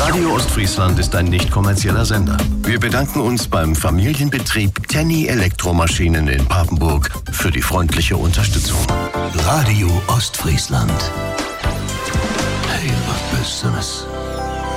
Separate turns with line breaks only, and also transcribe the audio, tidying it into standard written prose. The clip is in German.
Radio Ostfriesland ist ein nicht kommerzieller Sender. Wir bedanken uns beim Familienbetrieb Tenny Elektromaschinen in Papenburg für die freundliche Unterstützung. Radio Ostfriesland. Hey, was Besseres.